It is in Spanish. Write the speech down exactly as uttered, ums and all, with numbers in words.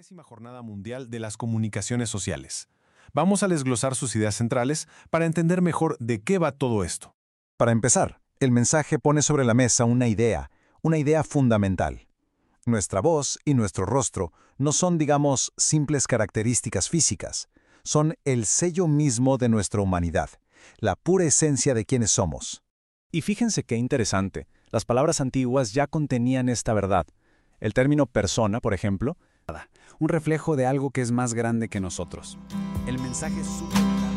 vigésima Jornada Mundial de las Comunicaciones Sociales. Vamos a desglosar sus ideas centrales para entender mejor de qué va todo esto. Para empezar, el mensaje pone sobre la mesa una idea, una idea fundamental. Nuestra voz y nuestro rostro no son, digamos, simples características físicas. Son el sello mismo de nuestra humanidad, la pura esencia de quienes somos. Y fíjense qué interesante, las palabras antiguas ya contenían esta verdad. El término persona, por ejemplo, un reflejo de algo que es más grande que nosotros. El mensaje es súper